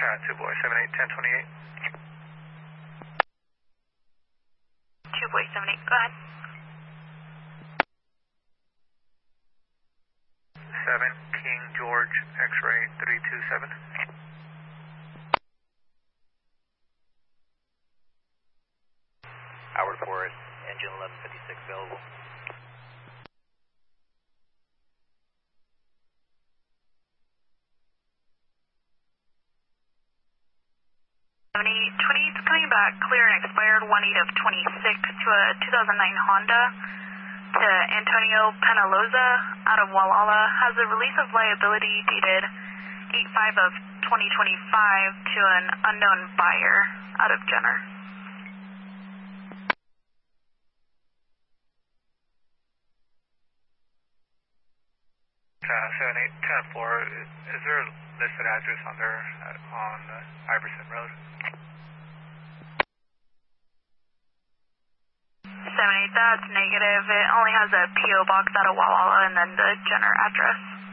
2 boy, 78, 1028. 2 boy, 78, go ahead. 7 King George, X-ray 327. Howard Forest, engine 1156 available. 28's coming back clear and expired 1/8 of 26 to a 2009 Honda to Antonio Penaloza out of Wallala. Has a release of liability dated 8/5 of 2025 to an unknown buyer out of Jenner. 78, 10-4. Is there a listed address on there on Iverson Road? 78, that's negative. It only has a P.O. box out of Wallala and then the Jenner address.